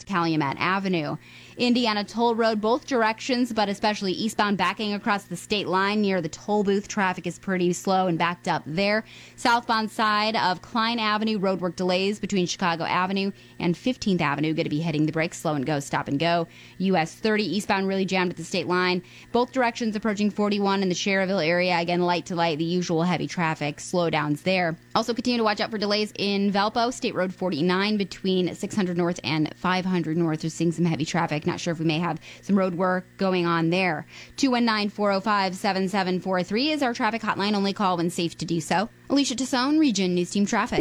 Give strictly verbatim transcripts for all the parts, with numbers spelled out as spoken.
Calumet Avenue. Indiana Toll Road, both directions, but especially eastbound backing across the state line near the toll booth. Traffic is pretty slow and backed up there. Southbound side of Klein Avenue, roadwork delays between Chicago Avenue and fifteenth Avenue. Going to be hitting the brakes, slow and go, stop and go. U S thirty eastbound really jammed at the state line. Both directions approaching forty-one in the Cherville area. Again, light to light, the usual heavy traffic. Slowdowns there. Also continue to watch out for delays in Valpo, State Road forty-nine between six hundred North and five hundred North. We're seeing some heavy traffic. Not sure if we may have some road work going on there. two one nine, four oh five, seven seven four three is our traffic hotline. Only call when safe to do so. Alicia Tassone, Region News Team Traffic.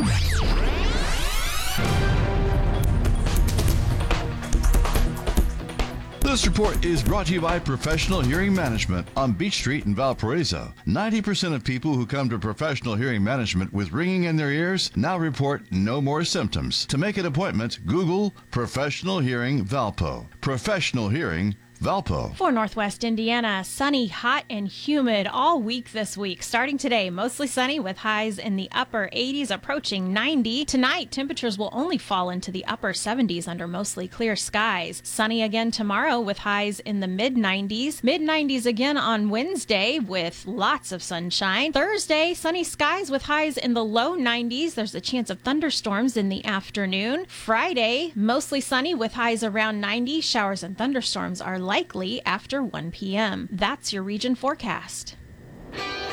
This report is brought to you by Professional Hearing Management on Beach Street in Valparaiso. ninety percent of people who come to Professional Hearing Management with ringing in their ears now report no more symptoms. To make an appointment, Google Professional Hearing Valpo. Professional Hearing Valpo. For Northwest Indiana, sunny, hot, and humid all week this week. Starting today, mostly sunny with highs in the upper eighties, approaching ninety. Tonight, temperatures will only fall into the upper seventies under mostly clear skies. Sunny again tomorrow with highs in the mid nineties. mid nineties again on Wednesday with lots of sunshine. Thursday, sunny skies with highs in the low nineties. There's a chance of thunderstorms in the afternoon. Friday, mostly sunny with highs around ninety. Showers and thunderstorms are likely after one p.m. That's your region forecast.